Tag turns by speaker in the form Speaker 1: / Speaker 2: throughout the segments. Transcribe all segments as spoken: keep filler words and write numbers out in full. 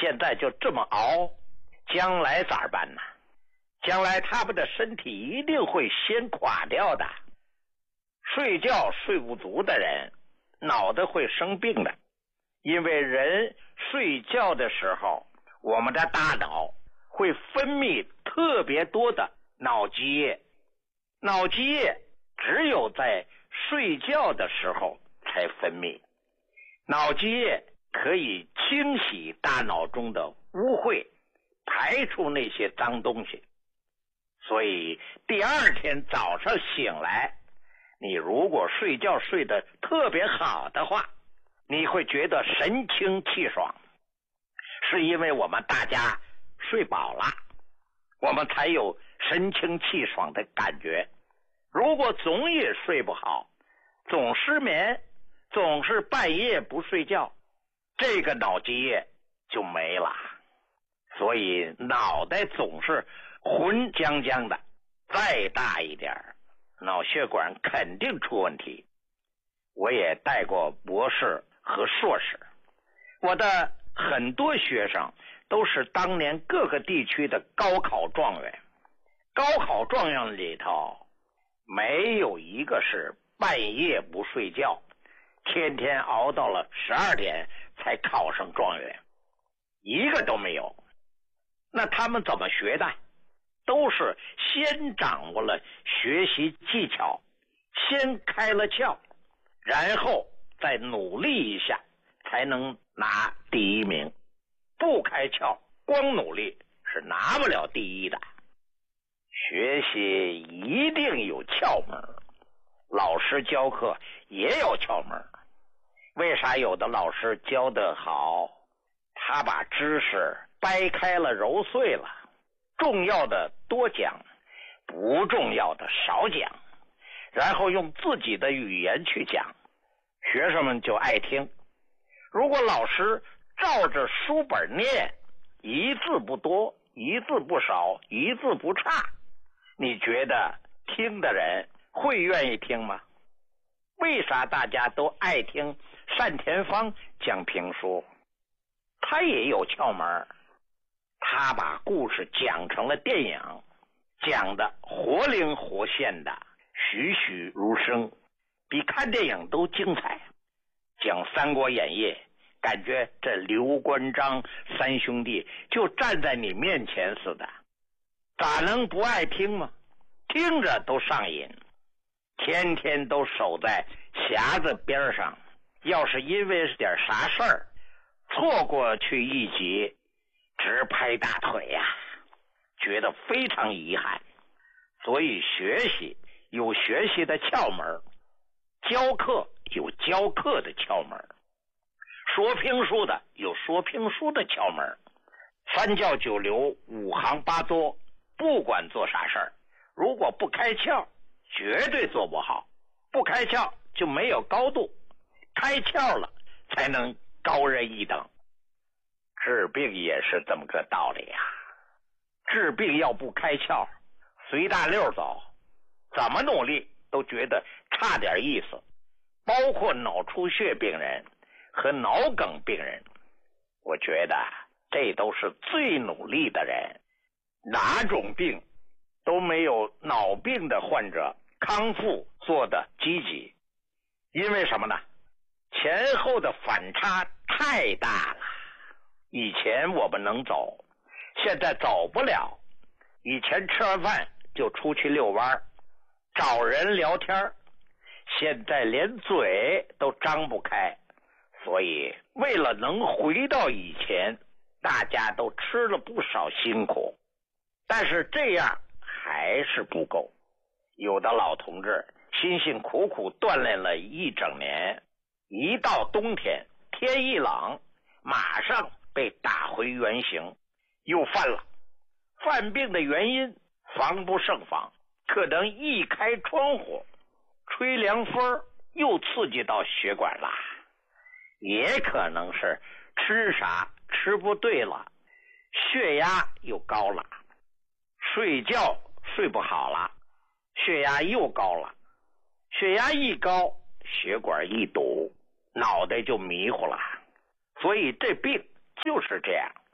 Speaker 1: 现在就这么熬，将来咋办呢？将来他们的身体一定会先垮掉的。睡觉睡不足的人，脑袋会生病的，因为人睡觉的时候，我们的大脑会分泌特别多的脑积液，脑积液只有在睡觉的时候才分泌。脑积液可以清洗大脑中的污秽，排出那些脏东西。所以第二天早上醒来，你如果睡觉睡得特别好的话，你会觉得神清气爽，是因为我们大家睡饱了，我们才有神清气爽的感觉。如果总也睡不好，总失眠，总是半夜不睡觉，这个脑积液就没了。所以脑袋总是浑浆浆的，再大一点脑血管肯定出问题。我也带过博士和硕士，我的很多学生都是当年各个地区的高考状元，高考状元里头没有一个是半夜不睡觉，天天熬到了十二点才考上状元，一个都没有。那他们怎么学的？都是先掌握了学习技巧，先开了窍，然后再努力一下才能拿第一名。不开窍，光努力是拿不了第一的。学习一定有窍门，老师教课也有窍门。为啥有的老师教得好？他把知识掰开了揉碎了，重要的多讲，不重要的少讲，然后用自己的语言去讲，学生们就爱听。如果老师照着书本念，一字不多，一字不少，一字不差，你觉得听的人会愿意听吗？为啥大家都爱听单田芳讲评书？他也有窍门，他把故事讲成了电影，讲的活灵活现的，栩栩如生，比看电影都精彩。讲《三国演义》，感觉这刘关张三兄弟就站在你面前似的，咋能不爱听吗？听着都上瘾，天天都守在匣子边上，要是因为点啥事儿错过去一集，直拍大腿呀、啊，觉得非常遗憾。所以学习有学习的窍门，教课有教课的窍门，说评书的有说评书的窍门。三教九流，五行八作，不管做啥事儿，如果不开窍，绝对做不好。不开窍就没有高度，开窍了才能高人一等。治病也是这么个道理呀、啊。治病要不开窍，随大溜走，怎么努力都觉得差点意思。包括脑出血病人和脑梗病人，我觉得这都是最努力的人，哪种病都没有脑病的患者康复做的积极。因为什么呢？前后的反差太大了。以前我们能走，现在走不了。以前吃完饭就出去遛弯，找人聊天，现在连嘴都张不开。所以为了能回到以前，大家都吃了不少辛苦，但是这样还是不够。有的老同志辛辛苦苦锻炼了一整年，一到冬天天一冷，马上被打回原形，又犯了。犯病的原因防不胜防，可能一开窗户吹凉风又刺激到血管了，也可能是吃啥吃不对了，血压又高了，睡觉睡不好了，血压又高了，血压一高，血管一堵，脑袋就迷糊了。所以这病就是这样，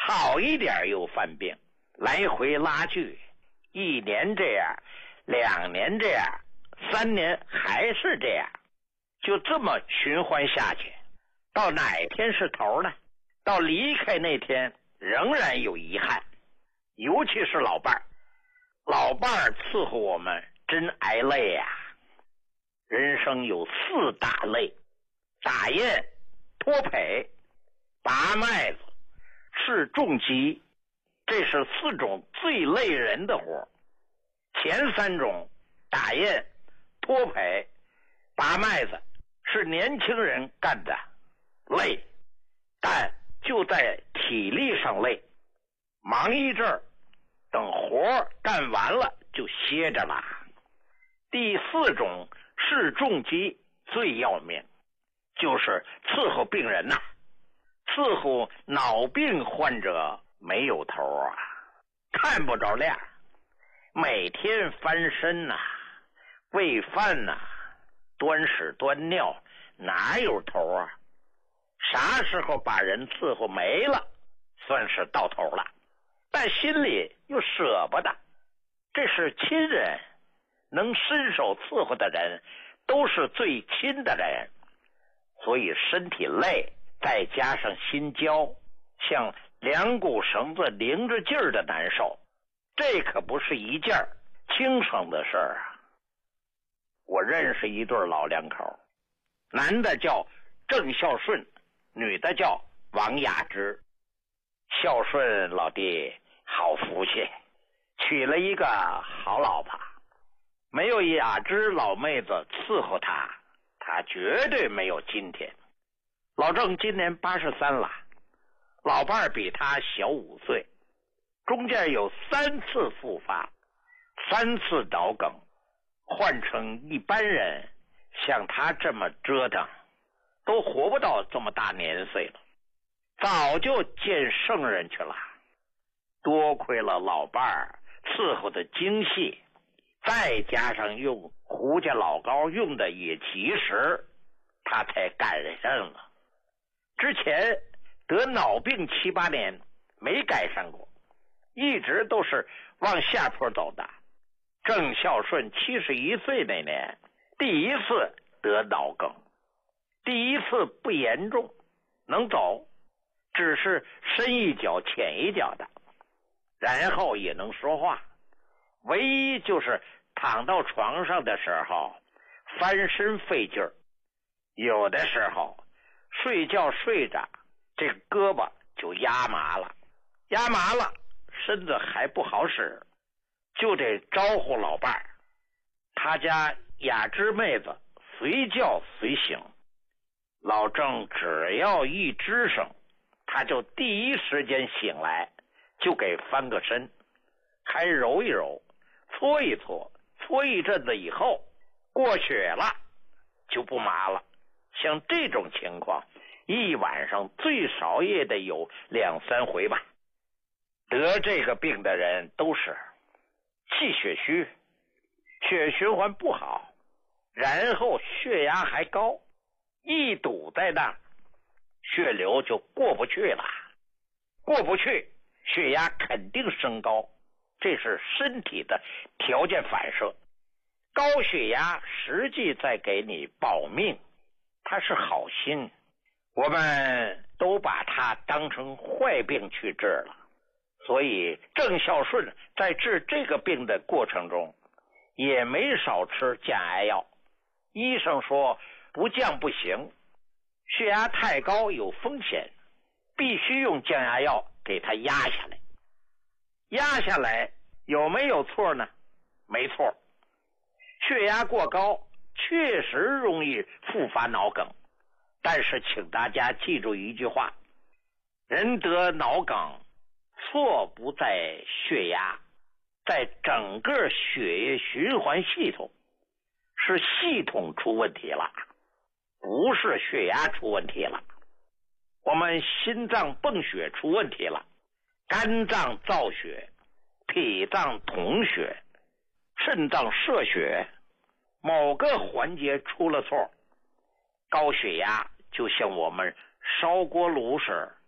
Speaker 1: 好一点又犯病，来回拉锯，一年这样，两年这样，三年还是这样，就这么循环下去，到哪天是头呢？到离开那天仍然有遗憾。尤其是老伴儿，老伴儿伺候我们真挨累呀、啊。人生有四大累：打雁、脱圯、拔麦子、试重机，这是四种最累人的活。前三种打雁、脱圯、拔麦子是年轻人干的，累，但就在体力上累，忙一阵儿，等活干完了就歇着了。第四种是重机最要命，就是伺候病人呐、啊，伺候脑病患者没有头啊，看不着亮，每天翻身呐、啊，喂饭呐、啊，端屎端尿，哪有头啊？啥时候把人伺候没了，算是到头了，但心里又舍不得。这是亲人，能伸手伺候的人都是最亲的人，所以身体累，再加上心焦，像两股绳子拧着劲儿的难受，这可不是一件轻省的事儿啊。我认识一对老两口，男的叫郑孝顺，女的叫王雅芝。孝顺老弟好福气，娶了一个好老婆，没有雅芝老妹子伺候他，他绝对没有今天。老郑今年八十三了，老伴儿比他小五岁，中间有三次复发，三次脑梗，换成一般人像他这么折腾都活不到这么大年岁了，早就见圣人去了。多亏了老伴儿伺候的精细，再加上用胡家老高用的也及时，他才改善了。之前得脑病七八年没改善过，一直都是往下坡走的。郑孝顺七十一岁那年第一次得脑梗，第一次不严重，能走，只是深一脚浅一脚的，然后也能说话，唯一就是躺到床上的时候翻身费劲儿，有的时候睡觉睡着这胳膊就压麻了，压麻了身子还不好使，就得招呼老伴儿。他家雅芝妹子随叫随醒，老郑只要一吱声，他就第一时间醒来，就给翻个身，还揉一揉，搓一搓，搓一阵子以后过血了就不麻了。像这种情况一晚上最少也得有两三回吧。得这个病的人都是气血虚，血循环不好，然后血压还高，一堵在那，血流就过不去了，过不去血压肯定升高，这是身体的条件反射。高血压实际在给你保命，它是好心，我们都把它当成坏病去治了。所以郑孝顺在治这个病的过程中也没少吃降压药，医生说不降不行，血压太高有风险，必须用降压药给它压下来。压下来有没有错呢？没错，血压过高确实容易复发脑梗，但是请大家记住一句话，人得脑梗错不在血压，在整个血液循环系统，是系统出问题了，不是血压出问题了。我们心脏泵血出问题了，肝脏造血，脾脏统血，肾脏摄血，某个环节出了错，高血压就像我们烧锅炉似，